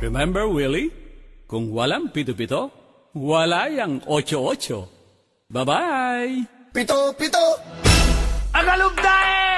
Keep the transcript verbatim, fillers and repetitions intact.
Remember, Willie? Kung walang pito-pito, wala yang ocho-ocho. Bye-bye! Pito, pito! Agalugdae!